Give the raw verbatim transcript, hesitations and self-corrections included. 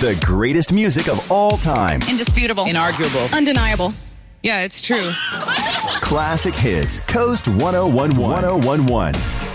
The greatest music of all time. Indisputable. Inarguable. Undeniable. Yeah, it's true. Classic hits. Coast one oh one one. one oh one one.